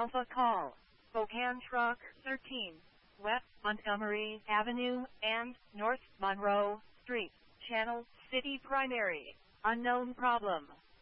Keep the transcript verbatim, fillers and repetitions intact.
Alpha Call, Spokane Truck thirteen, West Montgomery Avenue and North Monroe Street, Channel City Primary, unknown problem.